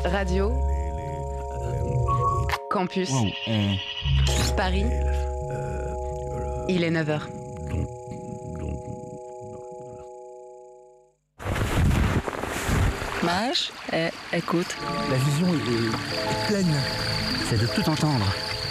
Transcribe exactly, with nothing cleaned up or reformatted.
Radio. Campus. Wow, euh, Paris. Il est neuf heures. Mage, eh, écoute. La vision est, est pleine. c'est de tout entendre.